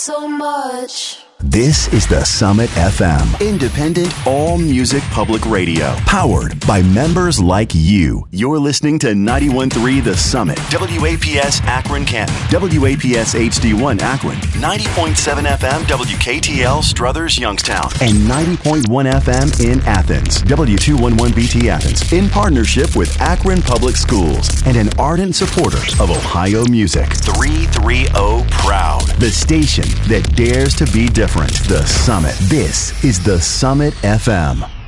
so much. This is the Summit FM, independent all-music public radio, powered by members like you. You're listening to 91.3 The Summit, WAPS Akron Canton, WAPS HD1 Akron, 90.7 FM WKTL Struthers Youngstown, and 90.1 FM in Athens, W211BT Athens, in partnership with Akron Public Schools and an ardent supporter of Ohio music. 330 Proud, the station that dares to be different. The Summit. This is the Summit FM.